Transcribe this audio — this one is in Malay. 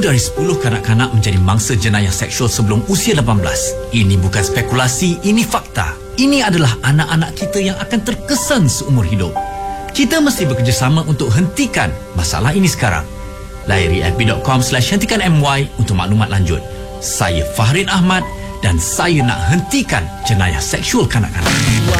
dari 10 kanak-kanak menjadi mangsa jenayah seksual sebelum usia 18. Ini bukan spekulasi, ini fakta. Ini adalah anak-anak kita yang akan terkesan seumur hidup. Kita mesti bekerjasama untuk hentikan masalah ini sekarang. Layari fb.com/hentikanmy untuk maklumat lanjut. Saya Fahrin Ahmad dan saya nak hentikan jenayah seksual kanak-kanak.